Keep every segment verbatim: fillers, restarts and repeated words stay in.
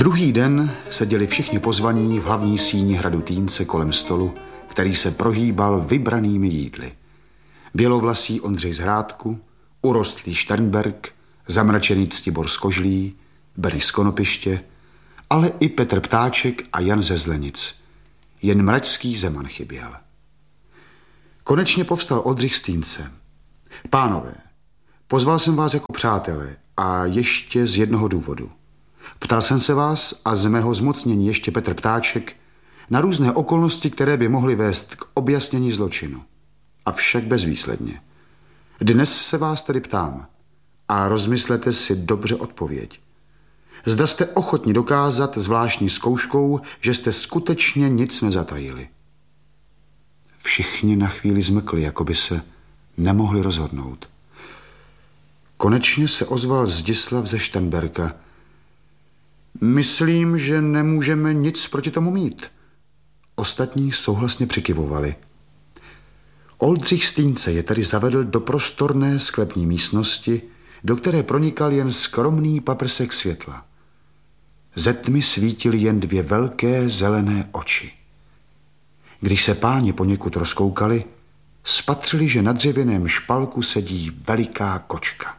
Druhý den seděli všichni pozvaní v hlavní síni hradu Týnce kolem stolu, který se prohýbal vybranými jídly. Bělovlasý Ondřej z Hrádku, urostlý Šternberk, zamračený Ctibor z Kožlí, Beneš z Konopiště, ale i Petr Ptáček a Jan ze Zlenic. Jen mračský Zeman chyběl. Konečně povstal Oldřich z Týnce. Pánové, pozval jsem vás jako přátelé a ještě z jednoho důvodu. Ptal jsem se vás a z mého zmocnění ještě Petr Ptáček na různé okolnosti, které by mohly vést k objasnění zločinu. Avšak bezvýsledně. Dnes se vás tedy ptám a rozmyslete si dobře odpověď. Zda jste ochotni dokázat zvláštní zkouškou, že jste skutečně nic nezatajili. Všichni na chvíli zmlkli, jako by se nemohli rozhodnout. Konečně se ozval Zdislav ze Šternberka. Myslím, že nemůžeme nic proti tomu mít. Ostatní souhlasně přikyvovali. Oldřich z Týnce je tedy zavedl do prostorné sklepní místnosti, do které pronikal jen skromný paprsek světla. Ze tmy svítily jen dvě velké zelené oči. Když se páni poněkud rozkoukali, spatřili, že na dřevěném špalku sedí veliká kočka.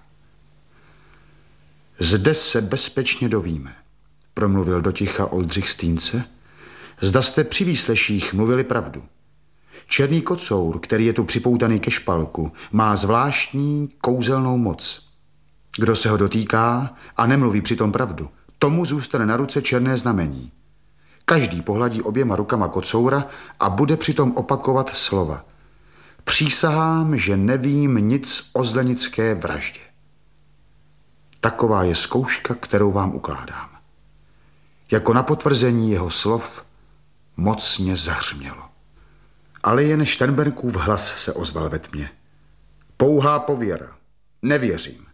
Zde se bezpečně dovíme, promluvil doticha Oldřich z Týnce. Zda jste při výsleších mluvili pravdu. Černý kocour, který je tu připoutaný ke špalku, má zvláštní kouzelnou moc. Kdo se ho dotýká a nemluví přitom pravdu, tomu zůstane na ruce černé znamení. Každý pohladí oběma rukama kocoura a bude přitom opakovat slova. Přísahám, že nevím nic o zlenické vraždě. Taková je zkouška, kterou vám ukládám. Jako na potvrzení jeho slov mocně zahřmělo. Ale jen Šternberkův hlas se ozval ve tmě. Pouhá pověra. Nevěřím.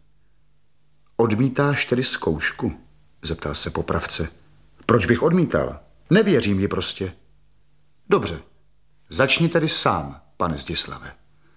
Odmítáš tedy zkoušku? Zeptal se popravce. Proč bych odmítal? Nevěřím ji prostě. Dobře, začni tedy sám, pane Zdislave.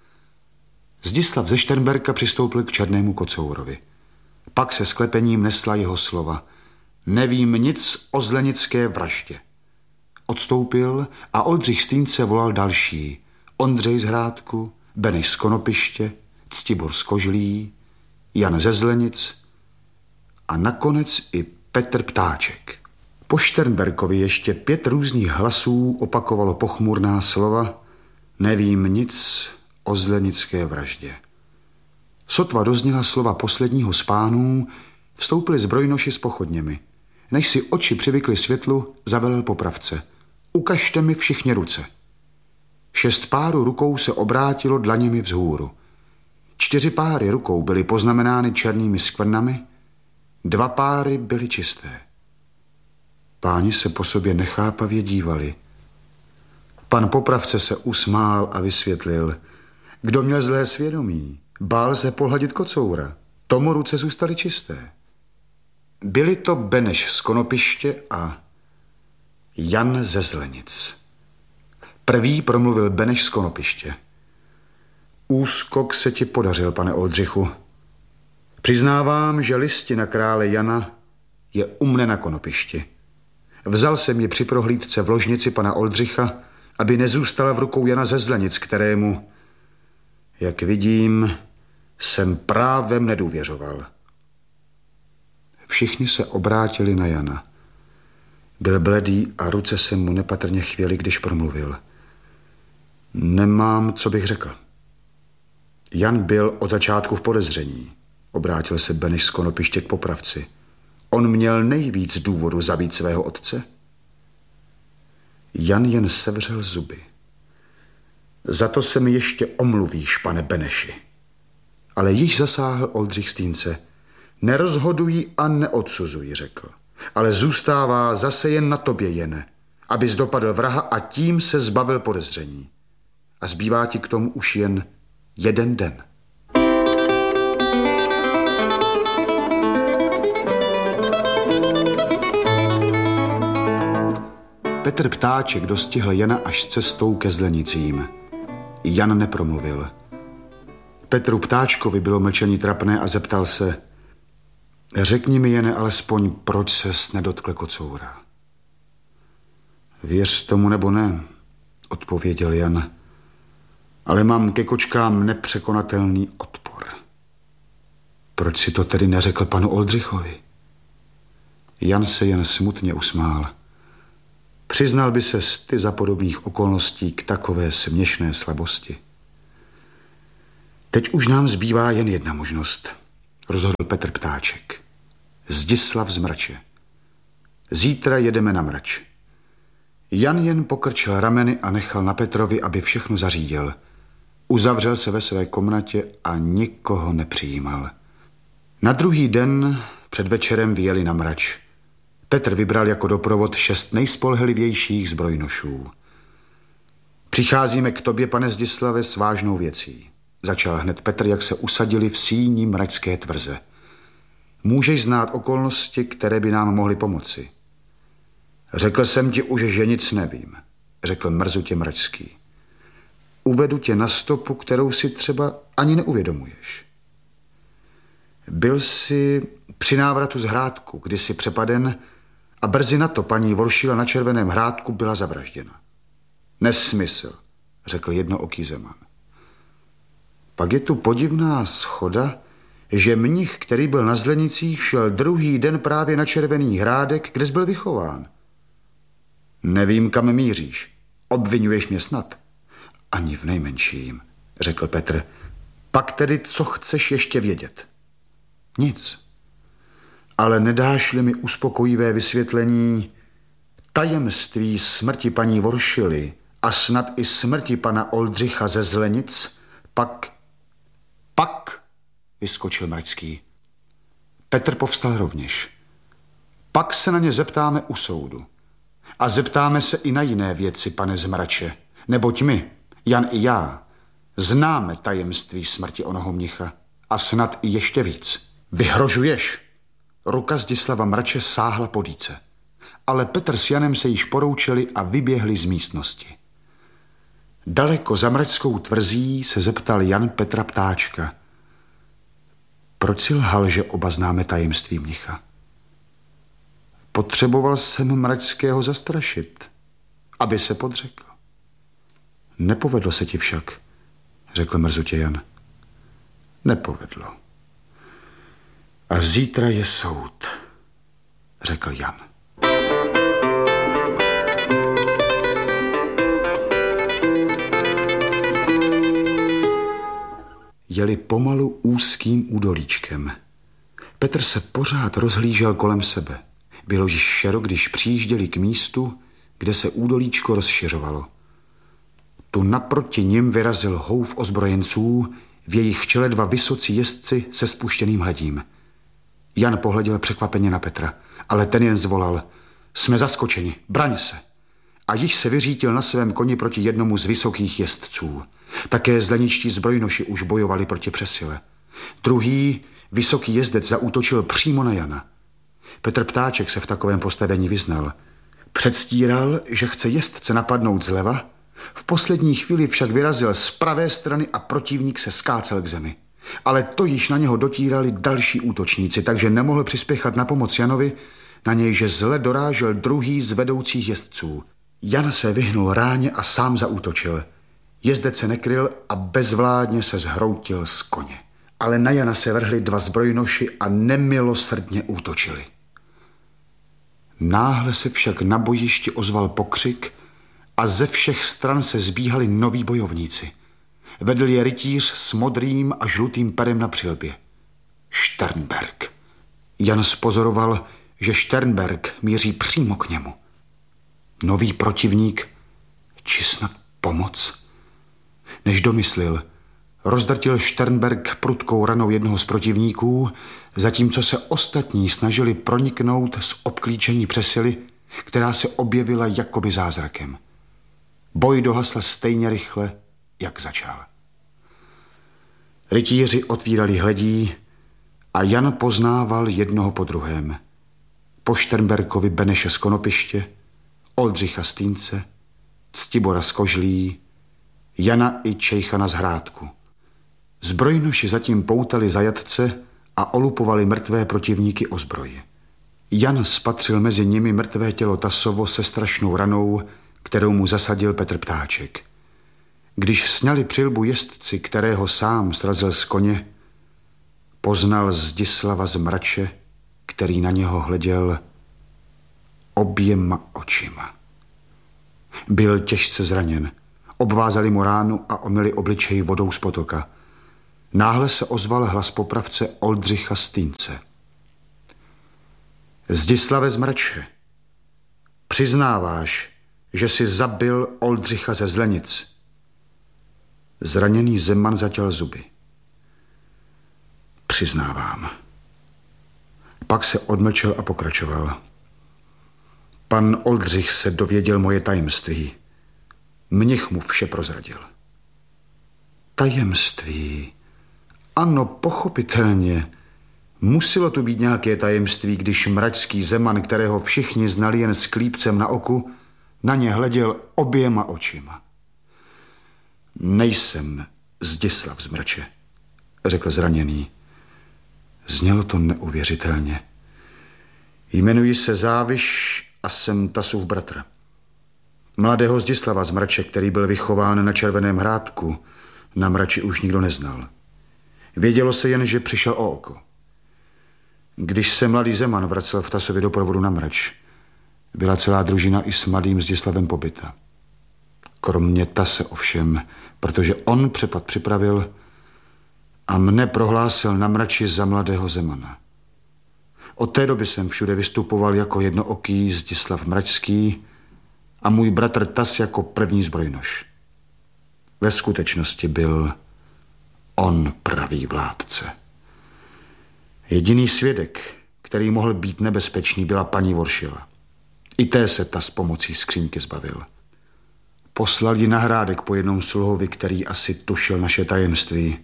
Zdislav ze Šternberka přistoupil k černému kocourovi. Pak se sklepením nesla jeho slova. Nevím nic o zlenické vraždě. Odstoupil a Oldřich z Týnce volal další. Ondřej z Hrádku, Beneš z Konopiště, Ctibor z Kožlí, Jan ze Zlenic a nakonec i Petr Ptáček. Po Šternberkovi ještě pět různých hlasů opakovalo pochmurná slova. Nevím nic o zlenické vraždě. Sotva dozněla slova posledního z pánů, vstoupili zbrojnoši s pochodněmi. Než si oči přivykly světlu, zavelel popravce. Ukažte mi všichni ruce. Šest párů rukou se obrátilo dlaněmi vzhůru. Čtyři páry rukou byly poznamenány černými skvrnami, dva páry byly čisté. Páni se po sobě nechápavě dívali. Pan popravce se usmál a vysvětlil. Kdo měl zlé svědomí, bál se pohladit kocoura. Tomu ruce zůstaly čisté. Byli to Beneš z Konopiště a Jan ze Zlenic. Prvý promluvil Beneš z Konopiště. Úskok se ti podařil, pane Oldřichu. Přiznávám, že listina krále Jana je u mne na Konopišti. Vzal jsem ji při prohlídce v ložnici pana Oldřicha, aby nezůstala v rukou Jana ze Zlenic, kterému, jak vidím, jsem právem nedůvěřoval. Všichni se obrátili na Jana. Byl bledý a ruce se mu nepatrně chvěly, když promluvil. Nemám, co bych řekl. Jan byl od začátku v podezření. Obrátil se Beneš z Konopiště k popravci. On měl nejvíc důvodu zabít svého otce. Jan jen sevřel zuby. Za to se mi ještě omluvíš, pane Beneši. Ale již zasáhl Oldřich z Týnce. Nerozhoduji a neodsuzuji, řekl. Ale zůstává zase jen na tobě, Jene, abys dopadl vraha a tím se zbavil podezření. A zbývá ti k tomu už jen jeden den. Petr Ptáček dostihl Jana až cestou ke Zlenicím. Jan nepromluvil. Petru Ptáčkovi bylo mlčení trapné a zeptal se, Řekni mi jen alespoň, proč ses nedotkl kocoura. Věř tomu nebo ne, odpověděl Jan, ale mám ke kočkám nepřekonatelný odpor. Proč si to tedy neřekl panu Oldřichovi? Jan se jen smutně usmál. Přiznal by ses ty za podobných okolností k takové směšné slabosti. Teď už nám zbývá jen jedna možnost, rozhodl Petr Ptáček. Zdislav z Mrače. Zítra jedeme na Mrač. Jan jen pokrčil rameny a nechal na Petrovi, aby všechno zařídil. Uzavřel se ve své komnatě a nikoho nepřijímal. Na druhý den před večerem vyjeli na Mrač. Petr vybral jako doprovod šest nejspolehlivějších zbrojnošů. Přicházíme k tobě, pane Zdislave, s vážnou věcí. Začal hned Petr, jak se usadili v síni mračské tvrze. Můžeš znát okolnosti, které by nám mohly pomoci. Řekl jsem ti už, že nic nevím, řekl mrzutě Mračský. Uvedu tě na stopu, kterou si třeba ani neuvědomuješ. Byl jsi při návratu z Hrádku, kdysi přepaden, a brzy na to paní Voršila na Červeném Hrádku byla zavražděna. Nesmysl, řekl jednooký Zeman. Pak je tu podivná schoda, že mnich, který byl na Zlenicích, šel druhý den právě na Červený Hrádek, kde jsi byl vychován. Nevím, kam míříš. Obvinuješ mě snad? Ani v nejmenším, řekl Petr. Pak tedy, co chceš ještě vědět? Nic. Ale nedáš-li mi uspokojivé vysvětlení tajemství smrti paní Voršily a snad i smrti pana Oldřicha ze Zlenic, pak... Pak, vyskočil Mračský. Petr povstal rovněž. Pak se na ně zeptáme u soudu. A zeptáme se i na jiné věci, pane z Mrače, neboť my, Jan i já, známe tajemství smrti onoho mnicha a snad i ještě víc. Vyhrožuješ? Ruka Zdislava Mrače sáhla po dýce, ale Petr s Janem se již poroučeli a vyběhli z místnosti. Daleko za mračskou tvrzí se zeptal Jan Petra Ptáčka. Proč si lhal, že oba známe tajemství mnicha? Potřeboval jsem Mračského zastrašit, aby se podřekl. Nepovedlo se ti však, řekl mrzutě Jan. Nepovedlo. A zítra je soud, řekl Jan. Jeli pomalu úzkým údolíčkem. Petr se pořád rozhlížel kolem sebe. Bylo již šero, když přijížděli k místu, kde se údolíčko rozšiřovalo. Tu naproti nim vyrazil houf ozbrojenců, v jejich čele dva vysocí jezdci se spuštěným hledím. Jan pohleděl překvapeně na Petra, ale ten jen zvolal. Jsme zaskočeni, braň se. A již se vyřítil na svém koni proti jednomu z vysokých jezdců. Také zleničtí zbrojnoši už bojovali proti přesile. Druhý, vysoký jezdec, zaútočil přímo na Jana. Petr Ptáček se v takovém postavení vyznal. Předstíral, že chce jezdce napadnout zleva, v poslední chvíli však vyrazil z pravé strany a protivník se skácel k zemi. Ale to již na něho dotírali další útočníci, takže nemohl přispěchat na pomoc Janovi, na nějže zle dorážel druhý z vedoucích jezdců. Jan se vyhnul ráně a sám zaútočil. Jezdec se nekryl a bezvládně se zhroutil z koně. Ale na Jana se vrhli dva zbrojnoši a nemilosrdně útočili. Náhle se však na bojišti ozval pokřik a ze všech stran se zbíhali noví bojovníci. Vedl je rytíř s modrým a žlutým perem na přilbě. Šternberk. Jan spozoroval, že Šternberk míří přímo k němu. Nový protivník, či snad pomoc? Než domyslil, rozdrtil Šternberk prudkou ranou jednoho z protivníků, zatímco se ostatní snažili proniknout z obklíčení přesily, která se objevila jakoby zázrakem. Boj dohasl stejně rychle, jak začal. Rytíři otvírali hledí a Jan poznával jednoho po druhém. Po Šternberkovi Beneše z Konopiště, Oldřicha z Týnce, Ctibora z Kožlí, Jana i Čejchana z Hrádku. Zbrojnoši zatím poutali zajatce a olupovali mrtvé protivníky o zbroji. Jan spatřil mezi nimi mrtvé tělo Tasovo se strašnou ranou, kterou mu zasadil Petr Ptáček. Když sňali přilbu jezdci, kterého sám srazil z koně, poznal Zdislava z Mrače, který na něho hleděl oběma očima. Byl těžce zraněn. Obvázali mu ránu a omyli obličej vodou z potoka. Náhle se ozval hlas popravce Oldřicha Stýnce. Zdislave z Mrače, přiznáváš, že jsi zabil Oldřicha ze Zlenic? Zraněný Zeman zatěl zuby. Přiznávám. Pak se odmlčel a pokračoval. Pan Oldřich se dověděl moje tajemství. Mnich mu vše prozradil. Tajemství? Ano, pochopitelně. Muselo tu být nějaké tajemství, když mračský Zeman, kterého všichni znali jen s klípcem na oku, na ně hleděl oběma očima. Nejsem Zdislav z Mrače, řekl zraněný. Znělo to neuvěřitelně. Jmenuji se Záviš a jsem Tasův bratr. Mladého Zdislava z Mrače, který byl vychován na Červeném Hrádku, na Mrači už nikdo neznal. Vědělo se jen, že přišel o oko. Když se mladý Zeman vracel v Tasově doprovodu na Mrač, byla celá družina i s mladým Zdislavem pobyta. Kromě Tase ovšem, protože on přepad připravil a mne prohlásil na Mrači za mladého Zemana. Od té doby jsem všude vystupoval jako jednooký Zdislav Mračský a můj bratr Tas jako první zbrojnoš. Ve skutečnosti byl on pravý vládce. Jediný svědek, který mohl být nebezpečný, byla paní Voršila. I té se Tas pomocí skříňky zbavil. Poslal ji na Hrádek po jednom sluhovi, který asi tušil naše tajemství.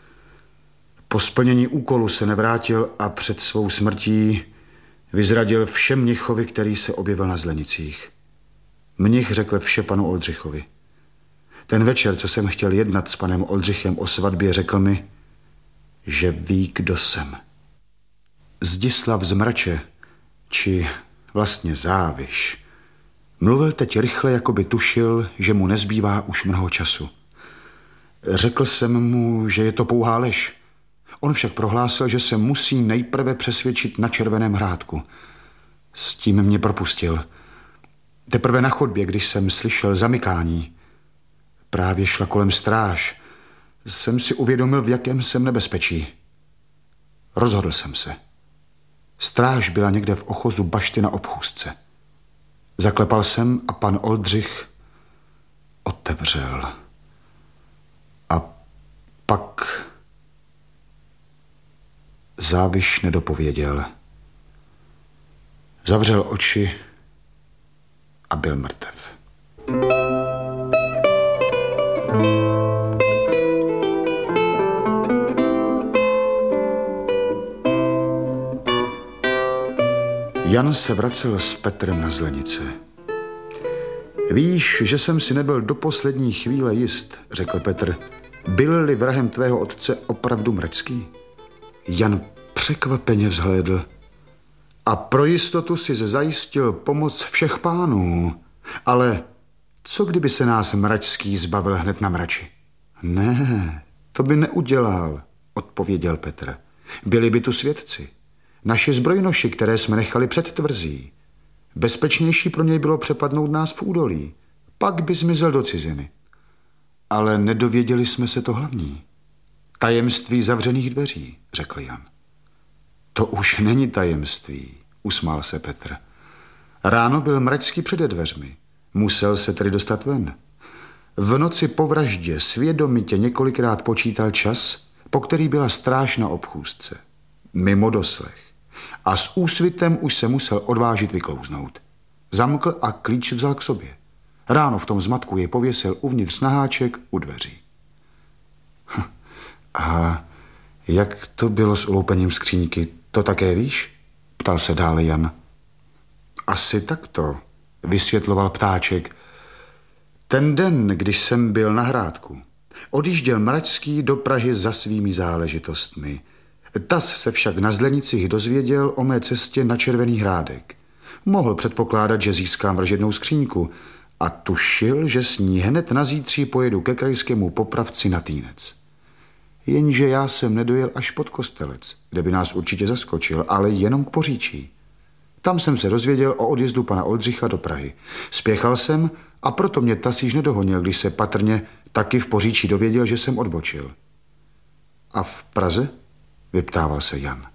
Po splnění úkolu se nevrátil a před svou smrtí vyzradil všem mnichovi, který se objevil na Zlenicích. Mnich řekl vše panu Oldřichovi. Ten večer, co jsem chtěl jednat s panem Oldřichem o svatbě, řekl mi, že ví, kdo jsem. Zdislav z Mrače, či vlastně Záviš, mluvil teď rychle, jako by tušil, že mu nezbývá už mnoho času. Řekl jsem mu, že je to pouhá lež. On však prohlásil, že se musí nejprve přesvědčit na Červeném Hrádku. S tím mě propustil. Teprve na chodbě, když jsem slyšel zamykání, právě šla kolem stráž, jsem si uvědomil, v jakém jsem nebezpečí. Rozhodl jsem se. Stráž byla někde v ochozu bašty na obchůzce. Zaklepal jsem a pan Oldřich otevřel. A pak Záviš nedopověděl. Zavřel oči a byl mrtev. Jan se vracel s Petrem na Zlenice. Víš, že jsem si nebyl do poslední chvíle jist, řekl Petr. Byl-li vrahem tvého otce opravdu Mračský? Jan překvapeně vzhlédl. A pro jistotu si zajistil pomoc všech pánů. Ale co kdyby se nás Mračský zbavil hned na Mrači? Ne, to by neudělal, odpověděl Petr. Byli by tu svědci. Naši zbrojnoši, které jsme nechali před tvrzí. Bezpečnější pro něj bylo přepadnout nás v údolí. Pak by zmizel do ciziny. Ale nedověděli jsme se to hlavní. Tajemství zavřených dveří, řekl Jan. To už není tajemství, usmál se Petr. Ráno byl Mračský přede dveřmi. Musel se tedy dostat ven. V noci po vraždě svědomitě několikrát počítal čas, po který byla stráž na obchůzce. Mimo doslech. A s úsvitem už se musel odvážit vyklouznout. Zamkl a klíč vzal k sobě. Ráno v tom zmatku jej pověsil uvnitř na háček u dveří. Hm. A jak to bylo s uloupením skříňky, to také víš? Ptal se dále Jan. Asi takto, vysvětloval Ptáček. Ten den, když jsem byl na Hrádku, odjížděl Mračský do Prahy za svými záležitostmi Tas se však na Zlenicích dozvěděl o mé cestě na Červený Hrádek. Mohl předpokládat, že získám vražednou skříňku a tušil, že s ní hned na zítří pojedu ke krajskému popravci na Týnec. Jenže já jsem nedojel až pod Kostelec, kde by nás určitě zaskočil, ale jenom k Poříčí. Tam jsem se dozvěděl o odjezdu pana Oldřicha do Prahy. Spěchal jsem a proto mě Tas již nedohonil, když se patrně taky v Poříčí dověděl, že jsem odbočil. A v Praze? Vyptával se Jan.